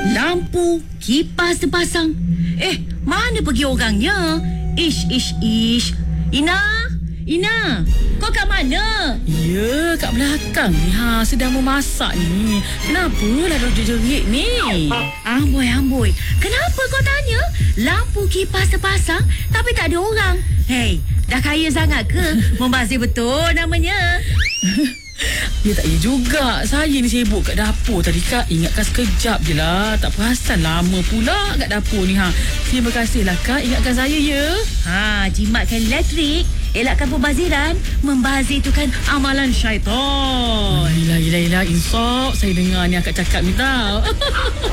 lampu, kipas terpasang. Mana pergi orangnya? Ish. Ina, kau kat mana? Ya, kat belakang ni. Sedang memasak ni. Kenapa lah jerit ni? Amboi. Kenapa kau tanya? Lampu kipas terpasang tapi tak ada orang. Hei, dah kaya sangat ke? Membazir betul namanya. Ya tak ya juga. Saya ni sibuk kat dapur tadi, Kak. Ingatkan sekejap je lah. Tak perasan lama pula kat dapur ni. Terima kasihlah, Kak. Ingatkan saya ya. Jimatkan elektrik, elakkan pembaziran. Membazir tu kan amalan syaitan. Yelah. Insaf. Saya dengar ni akak cakap ni tau.